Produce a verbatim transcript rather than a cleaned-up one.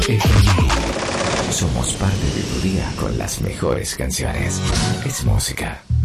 F M. Somos parte de tu día con las mejores canciones. Es música.